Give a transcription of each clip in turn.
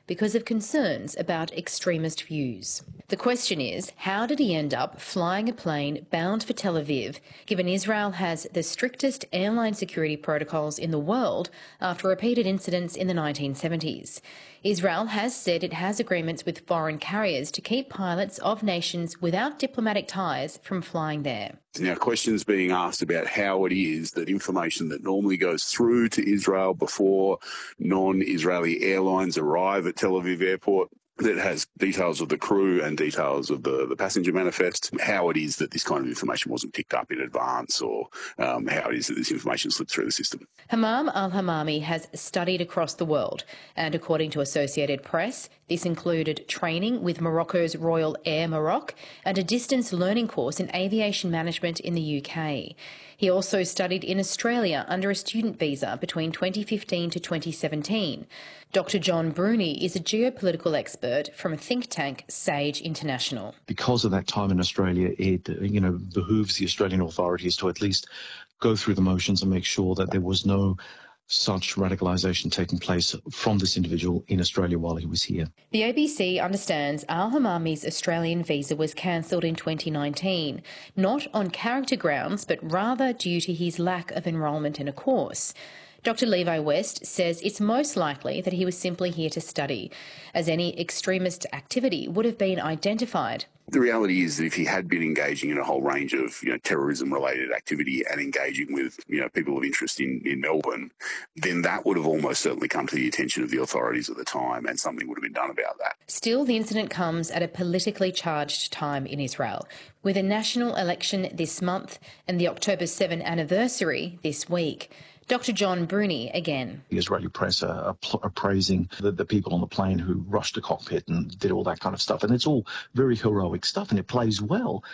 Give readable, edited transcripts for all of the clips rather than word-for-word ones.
because of concerns about extremist views. The question is, how did he end up flying a plane bound for Tel Aviv, given Israel has the strictest airline security protocols in the world after repeated incidents in the 1970s? Israel has said it has agreements with foreign carriers to keep pilots of nations without diplomatic ties from flying there. Now, questions being asked about how it is that information that normally goes through to Israel before non-Israeli airlines arrive at Tel Aviv airport, that has details of the crew and details of the passenger manifest, how it is that this kind of information wasn't picked up in advance, or how it is that this information slipped through the system. Hammam al-Hammami has studied across the world, and according to Associated Press, this included training with Morocco's Royal Air Maroc and a distance learning course in aviation management in the UK. He also studied in Australia under a student visa between 2015 to 2017. Dr John Bruni is a geopolitical expert from a think tank, Sage International. Because of that time in Australia, it behooves the Australian authorities to at least go through the motions and make sure that there was no such radicalisation taking place from this individual in Australia while he was here. The ABC understands al-Hammami's Australian visa was cancelled in 2019, not on character grounds, but rather due to his lack of enrolment in a course. Dr Levi West says it's most likely that he was simply here to study, as any extremist activity would have been identified. The reality is that if he had been engaging in a whole range of terrorism-related activity and engaging with people of interest in Melbourne, then that would have almost certainly come to the attention of the authorities at the time, and something would have been done about that. Still, the incident comes at a politically charged time in Israel, with a national election this month and the October 7 anniversary this week. Dr John Bruni again. The Israeli press are praising the people on the plane who rushed the cockpit and did all that kind of stuff. And it's all very heroic stuff, and it plays well.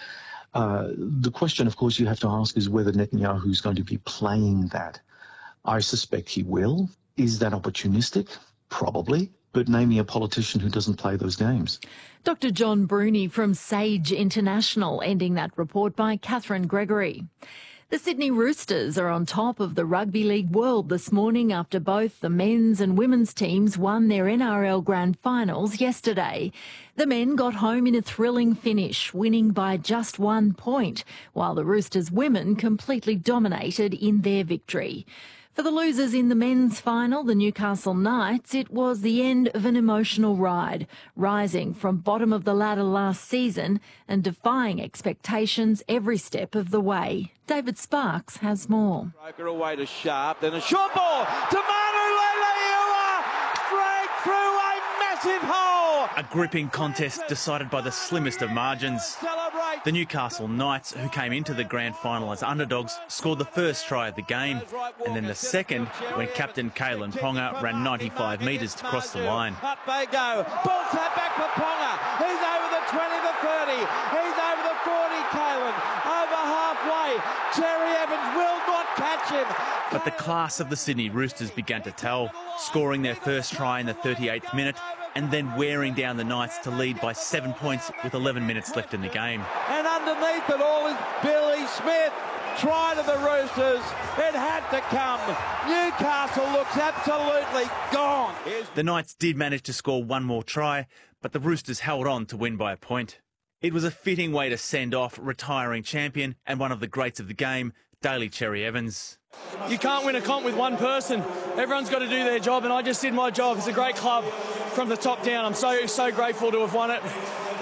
The question, of course, you have to ask is whether Netanyahu is going to be playing that. I suspect he will. Is that opportunistic? Probably. But name me a politician who doesn't play those games. Dr John Bruni from Sage International, ending that report by Catherine Gregory. The Sydney Roosters are on top of the Rugby League world this morning after both the men's and women's teams won their NRL Grand Finals yesterday. The men got home in a thrilling finish, winning by just 1 point, while the Roosters women completely dominated in their victory. For the losers in the men's final, the Newcastle Knights, it was the end of an emotional ride, rising from bottom of the ladder last season and defying expectations every step of the way. David Sparks has more. Broker away to Sharp, then a short ball to Manu Leilua, straight through a massive hole. A gripping contest decided by the slimmest of margins. The Newcastle Knights, who came into the grand final as underdogs, scored the first try of the game, and then the second when captain Kalyn Ponga ran 95 metres to cross the line. Up they go. Ball tap back for Ponga. He's over the 20, the 30. He's over the 40, Kalyn. Over halfway. Cherry Evans will not catch him. But the class of the Sydney Roosters began to tell, scoring their first try in the 38th minute, and then wearing down the Knights to lead by 7 points with 11 minutes left in the game. And underneath it all is Billy Smith. Try to the Roosters. It had to come. Newcastle looks absolutely gone. The Knights did manage to score one more try, but the Roosters held on to win by a point. It was a fitting way to send off retiring champion and one of the greats of the game, Daly Cherry Evans. You can't win a comp with one person. Everyone's got to do their job, and I just did my job. It's a great club from the top down. I'm so grateful to have won it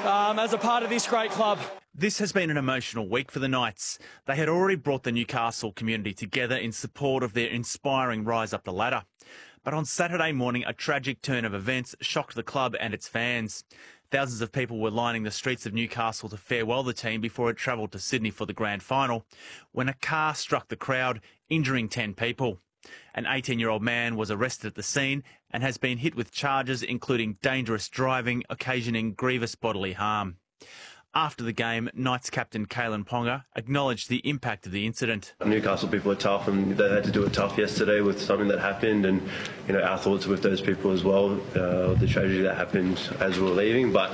as a part of this great club. This has been an emotional week for the Knights. They had already brought the Newcastle community together in support of their inspiring rise up the ladder. But on Saturday morning, a tragic turn of events shocked the club and its fans. Thousands of people were lining the streets of Newcastle to farewell the team before it travelled to Sydney for the grand final, when a car struck the crowd, injuring 10 people. An 18-year-old man was arrested at the scene and has been hit with charges including dangerous driving, occasioning grievous bodily harm. After the game, Knights captain Kalyn Ponga acknowledged the impact of the incident. Newcastle people are tough, and they had to do it tough yesterday with something that happened, and our thoughts are with those people as well. The tragedy that happened as we were leaving, but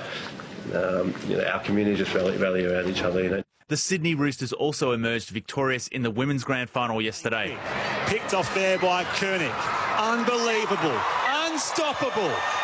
our community just rally around each other. The Sydney Roosters also emerged victorious in the women's grand final yesterday. Picked off there by Koenig. Unbelievable. Unstoppable.